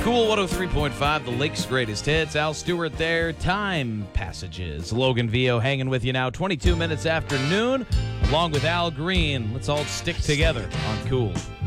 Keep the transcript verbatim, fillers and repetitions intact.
Cool one oh three point five, the Lake's greatest hits. Al Stewart there. Time Passages. Logan Vio hanging with you now, twenty-two minutes after noon, along with Al Green. Let's all stick together on Cool.